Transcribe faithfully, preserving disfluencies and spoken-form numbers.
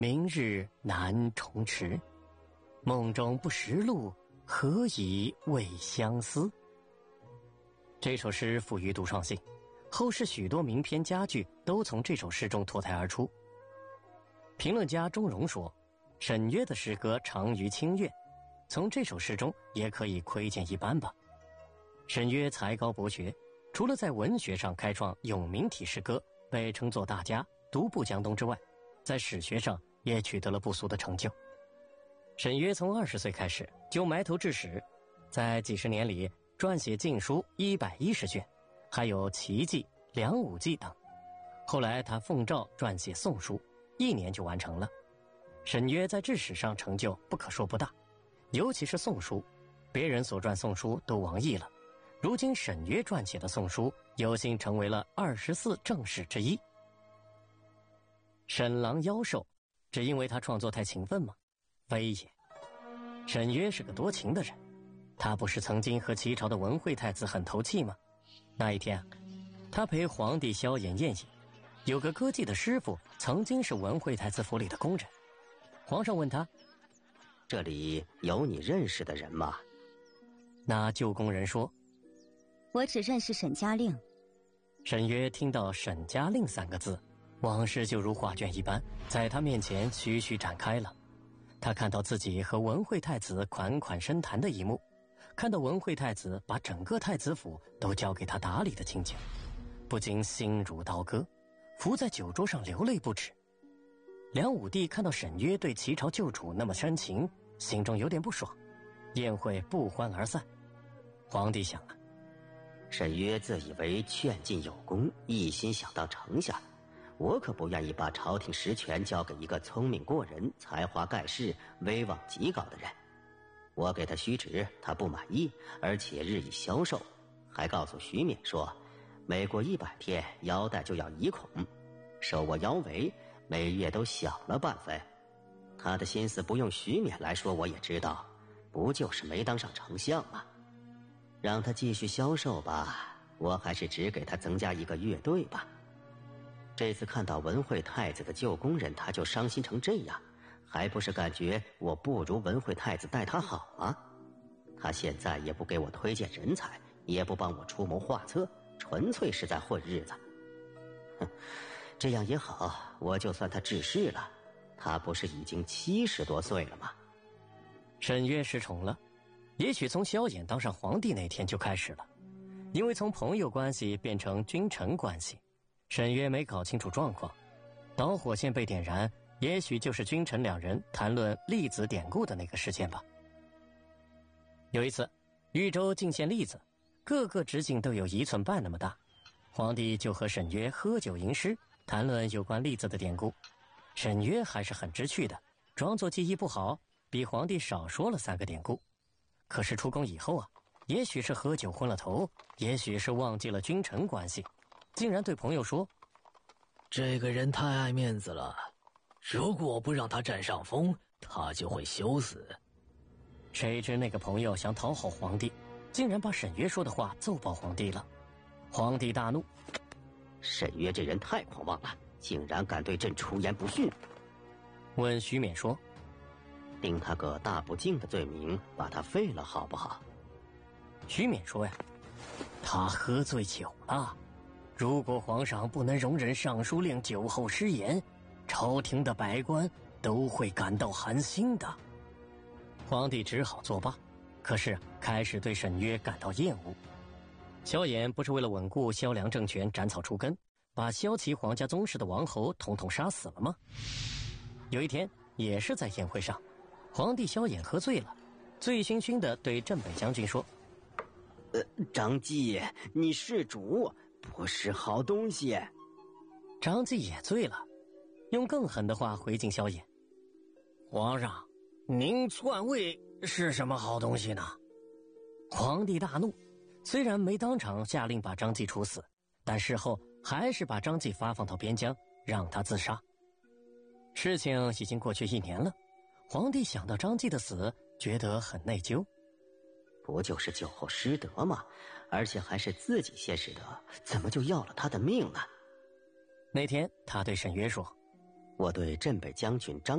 明日难重迟，梦中不识路，何以未相思？这首诗富于独创性，后世许多名篇佳句都从这首诗中脱胎而出。评论家钟嵘说，沈约的诗歌长于清越，从这首诗中也可以窥见一斑吧。沈约才高博学，除了在文学上开创咏鸣体诗歌，被称作大家、独步江东之外，在史学上也取得了不俗的成就。沈约从二十岁开始就埋头治史，在几十年里撰写禁书一百一十卷，还有奇记、梁武记等。后来他奉诏撰写宋书，一年就完成了。沈约在治史上成就不可说不大，尤其是宋书，别人所撰宋书都亡佚了，如今沈约撰写的宋书有幸成为了二十四正史之一。沈郎夭寿，只因为他创作太勤奋吗？非也。沈约是个多情的人，他不是曾经和齐朝的文惠太子很投契吗？那一天，他陪皇帝萧衍宴饮，有个歌妓的师傅曾经是文惠太子府里的工人。皇上问他， 这里有你认识的人吗？ 那旧工人说， 我只认识沈家令。 沈约听到沈家令三个字，往事就如画卷一般在他面前徐徐展开了。他看到自己和文惠太子款款深谈的一幕，看到文惠太子把整个太子府都交给他打理的情景，不禁心如刀割，伏在酒桌上流泪不止。梁武帝看到沈约对齐朝旧主那么深情，心中有点不爽，宴会不欢而散。皇帝想啊， 沈约自以为劝进有功，一心想当丞相，我可不愿意把朝廷实权交给一个聪明过人、才华盖世、威望极高的人。我给他虚职，他不满意，而且日益消瘦，还告诉徐勉说，每过一百天腰带就要一孔，手握腰围，每月都小了半分。他的心思不用徐勉来说我也知道，不就是没当上丞相吗？让他继续消瘦吧，我还是只给他增加一个乐队吧。这次看到文惠太子的旧工人，他就伤心成这样，还不是感觉我不如文惠太子待他好吗？他现在也不给我推荐人才，也不帮我出谋划策，纯粹是在混日子。哼，这样也好，我就算他治世了，他不是已经七十多岁了吗？ 沈约失宠了，也许从萧衍当上皇帝那天就开始了，因为从朋友关系变成君臣关系，沈约没搞清楚状况，导火线被点燃，也许就是君臣两人谈论栗子典故的那个事件吧。有一次，豫州进献栗子，各个直径都有一寸半那么大，皇帝就和沈约喝酒吟诗，谈论有关栗子的典故。沈约还是很知趣的，装作记忆不好，比皇帝少说了三个典故。可是出宫以后啊，也许是喝酒昏了头，也许是忘记了君臣关系，竟然对朋友说， 这个人太爱面子了，如果不让他占上风，他就会羞死。 谁知那个朋友想讨好皇帝，竟然把沈约说的话奏报皇帝了。皇帝大怒， 沈约这人太狂妄了，竟然敢对朕出言不逊。 问徐勉说， 定他个大不敬的罪名，把他废了好不好？ 徐勉说呀，他喝醉酒了，如果皇上不能容忍尚书令酒后失言，朝廷的百官都会感到寒心的。皇帝只好作罢，可是开始对沈约感到厌恶。萧衍不是为了稳固萧梁政权斩草除根，把萧齐皇家宗室的王侯统统杀死了吗？有一天，也是在宴会上，皇帝萧衍喝醉了，醉醺醺地对镇北将军说， 呃，张继，你是主，不是好东西。 张继也醉了，用更狠的话回敬萧衍，皇上，您篡位是什么好东西呢？皇帝大怒，虽然没当场下令把张继处死，但事后还是把张继发放到边疆，让他自杀。事情已经过去一年了，皇帝想到张继的死，觉得很内疚。 不就是酒后失德吗？而且还是自己先失德，怎么就要了他的命呢？ 那天他对沈约说， 我对镇北将军张